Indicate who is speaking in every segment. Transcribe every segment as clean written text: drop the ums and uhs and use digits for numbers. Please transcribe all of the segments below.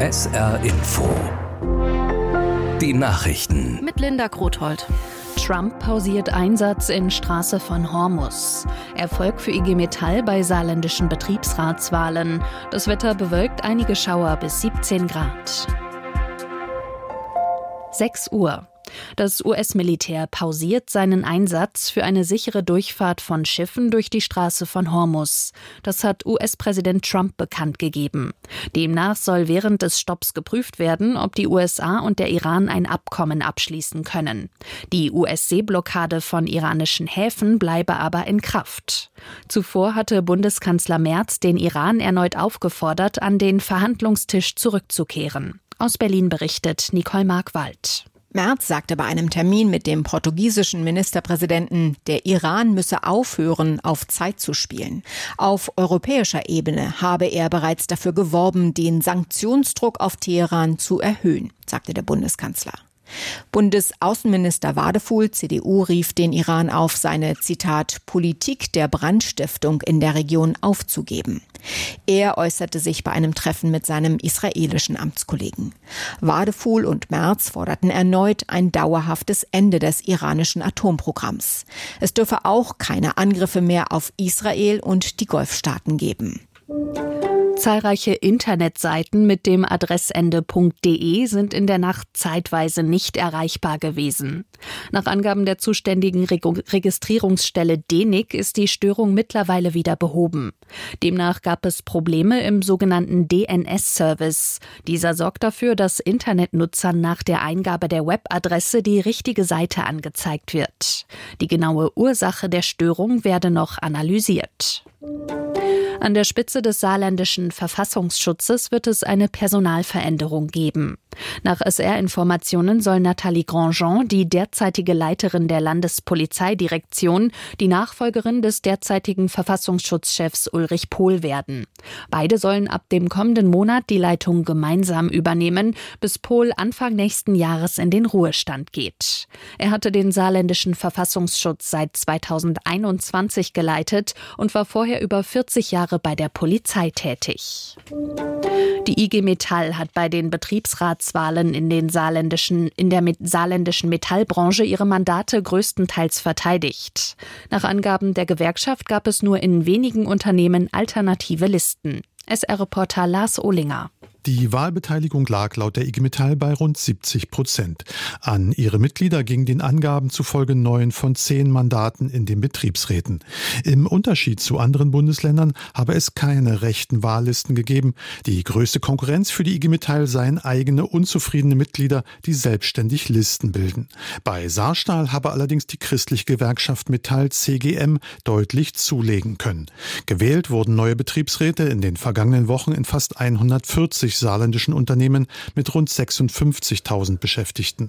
Speaker 1: SR Info. Die Nachrichten.
Speaker 2: Mit Linda Grothold. Trump pausiert Einsatz in Straße von Hormuz. Erfolg für IG Metall bei saarländischen Betriebsratswahlen. Das Wetter bewölkt, einige Schauer bis 17 Grad. 6 Uhr. Das US-Militär pausiert seinen Einsatz für eine sichere Durchfahrt von Schiffen durch die Straße von Hormuz. Das hat US-Präsident Trump bekannt gegeben. Demnach soll während des Stopps geprüft werden, ob die USA und der Iran ein Abkommen abschließen können. Die US-Seeblockade von iranischen Häfen bleibe aber in Kraft. Zuvor hatte Bundeskanzler Merz den Iran erneut aufgefordert, an den Verhandlungstisch zurückzukehren. Aus Berlin berichtet Nicole Markwald.
Speaker 3: Merz sagte bei einem Termin mit dem portugiesischen Ministerpräsidenten, der Iran müsse aufhören, auf Zeit zu spielen. Auf europäischer Ebene habe er bereits dafür geworben, den Sanktionsdruck auf Teheran zu erhöhen, sagte der Bundeskanzler. Bundesaußenminister Wadefuhl, CDU, rief den Iran auf, seine, Zitat, Politik der Brandstiftung in der Region aufzugeben. Er äußerte sich bei einem Treffen mit seinem israelischen Amtskollegen. Wadefuhl und Merz forderten erneut ein dauerhaftes Ende des iranischen Atomprogramms. Es dürfe auch keine Angriffe mehr auf Israel und die Golfstaaten geben.
Speaker 2: Zahlreiche Internetseiten mit dem Adressende .de sind in der Nacht zeitweise nicht erreichbar gewesen. Nach Angaben der zuständigen Registrierungsstelle DENIC ist die Störung mittlerweile wieder behoben. Demnach gab es Probleme im sogenannten DNS-Service. Dieser sorgt dafür, dass Internetnutzern nach der Eingabe der Webadresse die richtige Seite angezeigt wird. Die genaue Ursache der Störung werde noch analysiert. An der Spitze des saarländischen Verfassungsschutzes wird es eine Personalveränderung geben. Nach SR-Informationen soll Nathalie Grandjean, die derzeitige Leiterin der Landespolizeidirektion, die Nachfolgerin des derzeitigen Verfassungsschutzchefs Ulrich Pohl werden. Beide sollen ab dem kommenden Monat die Leitung gemeinsam übernehmen, bis Pohl Anfang nächsten Jahres in den Ruhestand geht. Er hatte den saarländischen Verfassungsschutz seit 2021 geleitet und war vorher über 40 Jahre bei der Polizei tätig. Die IG Metall hat bei den Betriebsratswahlen in der saarländischen Metallbranche ihre Mandate größtenteils verteidigt. Nach Angaben der Gewerkschaft gab es nur in wenigen Unternehmen alternative Listen. SR-Reporter Lars Ohlinger.
Speaker 4: Die Wahlbeteiligung lag laut der IG Metall bei rund 70%. An ihre Mitglieder gingen den Angaben zufolge 9 von 10 Mandaten in den Betriebsräten. Im Unterschied zu anderen Bundesländern habe es keine rechten Wahllisten gegeben. Die größte Konkurrenz für die IG Metall seien eigene unzufriedene Mitglieder, die selbstständig Listen bilden. Bei Saarstahl habe allerdings die christliche Gewerkschaft Metall CGM deutlich zulegen können. Gewählt wurden neue Betriebsräte in den vergangenen Wochen in fast 140 saarländischen Unternehmen mit rund 56.000 Beschäftigten.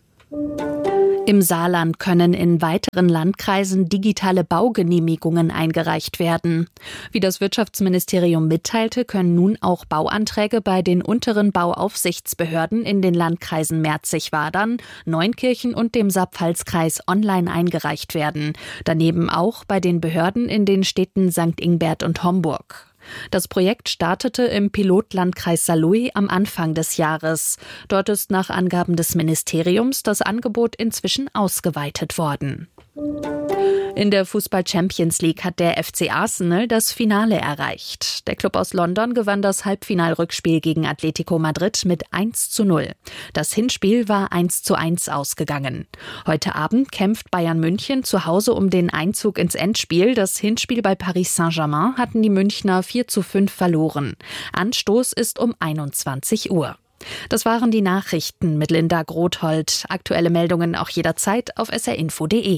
Speaker 2: Im Saarland können in weiteren Landkreisen digitale Baugenehmigungen eingereicht werden. Wie das Wirtschaftsministerium mitteilte, können nun auch Bauanträge bei den unteren Bauaufsichtsbehörden in den Landkreisen Merzig-Wadern, Neunkirchen und dem Saarpfalzkreis online eingereicht werden. Daneben auch bei den Behörden in den Städten St. Ingbert und Homburg. Das Projekt startete im Pilotlandkreis Saarlouis am Anfang des Jahres. Dort ist nach Angaben des Ministeriums das Angebot inzwischen ausgeweitet worden. In der Fußball-Champions League hat der FC Arsenal das Finale erreicht. Der Club aus London gewann das Halbfinalrückspiel gegen Atletico Madrid mit 1:0. Das Hinspiel war 1:1 ausgegangen. Heute Abend kämpft Bayern München zu Hause um den Einzug ins Endspiel. Das Hinspiel bei Paris Saint-Germain hatten die Münchner 4:5 verloren. Anstoß ist um 21 Uhr. Das waren die Nachrichten mit Linda Grothold. Aktuelle Meldungen auch jederzeit auf srinfo.de.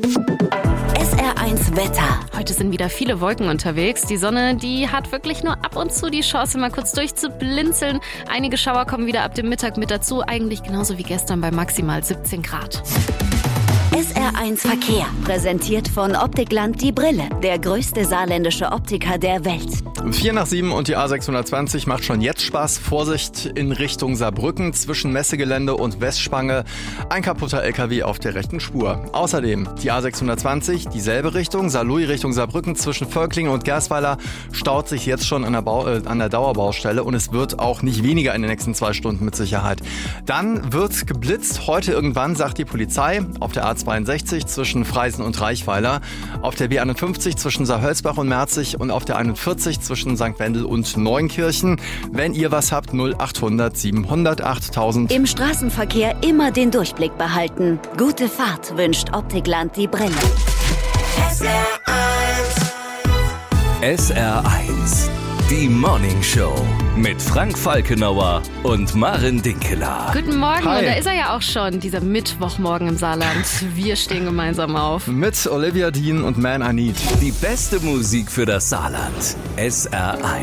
Speaker 5: SR1 Wetter.
Speaker 2: Heute sind wieder viele Wolken unterwegs. Die Sonne, die hat wirklich nur ab und zu die Chance, mal kurz durchzublinzeln. Einige Schauer kommen wieder ab dem Mittag mit dazu. Eigentlich genauso wie gestern bei maximal 17 Grad.
Speaker 5: SR1 Verkehr, präsentiert von Optikland die Brille, der größte saarländische Optiker der Welt.
Speaker 6: 6:04 und die A620 macht schon jetzt Spaß. Vorsicht in Richtung Saarbrücken zwischen Messegelände und Westspange. Ein kaputter LKW auf der rechten Spur. Außerdem die A620, dieselbe Richtung, Saarlouis Richtung Saarbrücken zwischen Völklingen und Gersweiler, staut sich jetzt schon an der Dauerbaustelle und es wird auch nicht weniger in den nächsten 2 Stunden mit Sicherheit. Dann wird geblitzt, heute irgendwann, sagt die Polizei, auf der A62 zwischen Freisen und Reichweiler, auf der B51 zwischen Saarhölzbach und Merzig und auf der 41 zwischen St. Wendel und Neunkirchen. Wenn ihr was habt, 0800 700 8000.
Speaker 5: Im Straßenverkehr immer den Durchblick behalten. Gute Fahrt wünscht Optikland die Brille.
Speaker 1: SR1, die Morning Show mit Frank Falkenauer und Maren Dinkeler.
Speaker 2: Guten Morgen,
Speaker 6: Hi.
Speaker 2: und da ist er ja auch schon, dieser Mittwochmorgen im Saarland. Wir stehen gemeinsam auf.
Speaker 6: Mit Olivia Dean und Man I Need.
Speaker 1: Die beste Musik für das Saarland. SR1.